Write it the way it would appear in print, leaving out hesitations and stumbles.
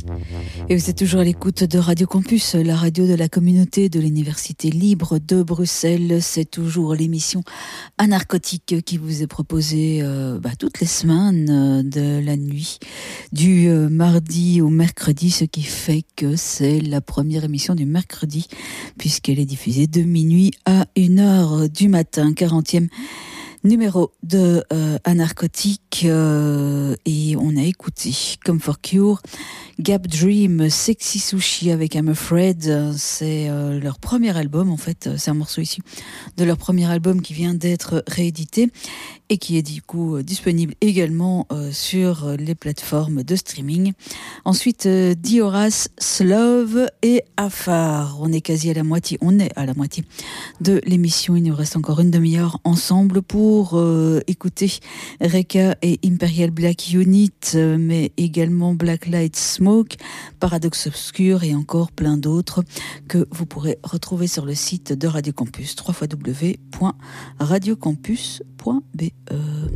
Et vous êtes toujours à l'écoute de Radio Campus, la radio de la communauté de l'Université libre de Bruxelles. C'est toujours l'émission Anarchotique qui vous est proposée toutes les semaines de la nuit, du mardi au mercredi, ce qui fait que c'est la première émission du mercredi, puisqu'elle est diffusée de minuit à 1h du matin, 40e numéro de Anarchotique, et on a écouté Comfort Cure, Gap Dream, Sexy Sushi avec I'm Afraid. C'est leur premier album, en fait, c'est un morceau issu de leur premier album qui vient d'être réédité et qui est du coup disponible également sur les plateformes de streaming. Ensuite, Dioras, Slove et Afar. On est à la moitié de l'émission. Il nous reste encore une demi-heure ensemble pour écouter Reka et Imperial Black Unit, mais également Black Light Smoke, Paradoxe Obscur et encore plein d'autres que vous pourrez retrouver sur le site de Radio Campus, www.radiocampus.be.